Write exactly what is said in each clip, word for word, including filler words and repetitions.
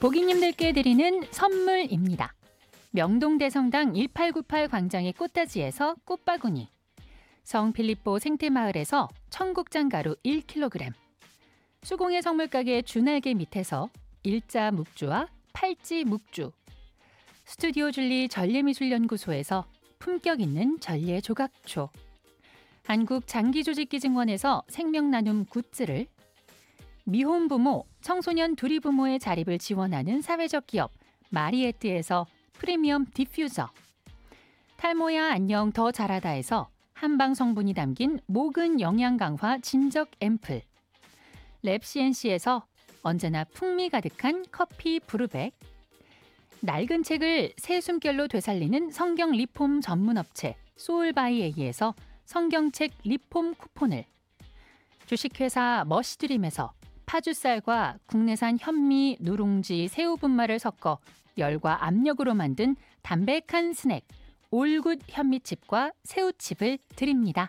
고객님들께 드리는 선물입니다. 명동대성당 일팔구팔 광장의 꽃다지에서 꽃바구니, 성필리포 생태마을에서 청국장가루 일 킬로그램, 수공예 선물가게 주날개 밑에서 일자 묵주와 팔찌 묵주, 스튜디오 줄리 전래미술연구소에서 품격 있는 전래 조각초, 한국 장기조직기증원에서 생명나눔 굿즈를, 미혼 부모, 청소년 두리 부모의 자립을 지원하는 사회적 기업 마리에트에서 프리미엄 디퓨저, 탈모야 안녕 더 자라다에서 한방 성분이 담긴 모근 영양 강화 진적 앰플, 랩시엔시에서 언제나 풍미 가득한 커피 브루백, 낡은 책을 새 숨결로 되살리는 성경 리폼 전문 업체 소울바이에이에서 성경책 리폼 쿠폰을, 주식회사 머시드림에서 파주쌀과 국내산 현미, 누룽지, 새우 분말을 섞어 열과 압력으로 만든 담백한 스낵 올굿 현미칩과 새우칩을 드립니다.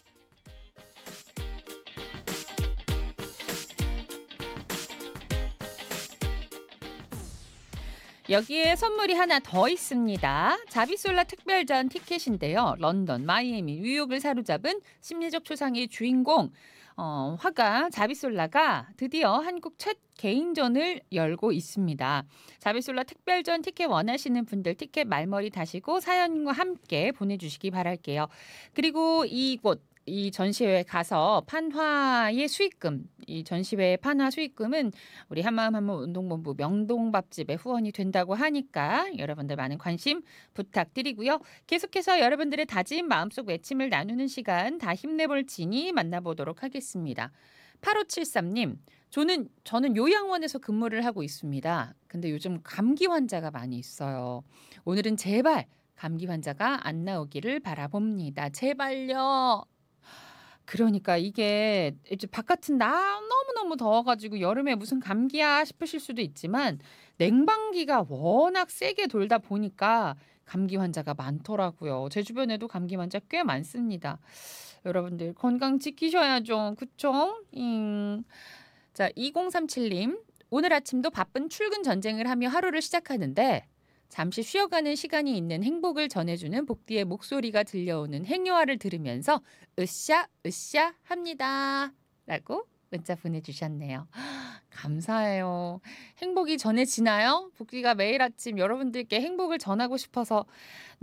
여기에 선물이 하나 더 있습니다. 자비솔라 특별전 티켓인데요. 런던, 마이애미, 뉴욕을 사로잡은 심리적 초상의 주인공 어, 화가 자비솔라가 드디어 한국 첫 개인전을 열고 있습니다. 자비솔라 특별전 티켓 원하시는 분들 티켓 말머리 다시고 사연과 함께 보내주시기 바랄게요. 그리고 이곳 이 전시회에 가서 판화의 수익금, 이 전시회의 판화 수익금은 우리 한마음 한몸 운동본부 명동밥집에 후원이 된다고 하니까 여러분들 많은 관심 부탁드리고요. 계속해서 여러분들의 다진 마음속 외침을 나누는 시간 다 힘내볼 지니 만나보도록 하겠습니다. 팔오칠삼 님, 저는, 저는 요양원에서 근무를 하고 있습니다. 근데 요즘 감기 환자가 많이 있어요. 오늘은 제발 감기 환자가 안 나오기를 바라봅니다. 제발요. 그러니까 이게 이제 바깥은 나 너무너무 더워가지고 여름에 무슨 감기야 싶으실 수도 있지만 냉방기가 워낙 세게 돌다 보니까 감기 환자가 많더라고요. 제 주변에도 감기 환자 꽤 많습니다. 여러분들 건강 지키셔야죠. 그쵸? 잉. 자, 이공삼칠 님. 오늘 아침도 바쁜 출근 전쟁을 하며 하루를 시작하는데 잠시 쉬어가는 시간이 있는 행복을 전해주는 복디의 목소리가 들려오는 행여화를 들으면서 으쌰 으쌰 합니다. 라고 문자 보내주셨네요. 감사해요. 행복이 전해지나요? 복디가 매일 아침 여러분들께 행복을 전하고 싶어서